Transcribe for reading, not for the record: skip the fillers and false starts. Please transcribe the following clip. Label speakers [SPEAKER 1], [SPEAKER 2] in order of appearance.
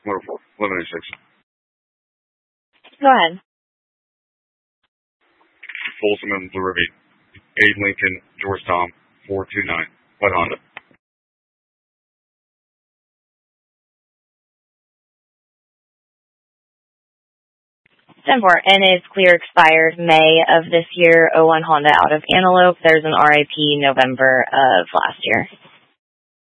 [SPEAKER 1] Wonderful. 1186.
[SPEAKER 2] Go ahead.
[SPEAKER 1] Folsom and Blue Ruby. 8 Lincoln, George Tom, 429. White Honda.
[SPEAKER 2] 10-4, and it's clear expired May of this year, 01 Honda out of Antelope. There's an RIP November of last year.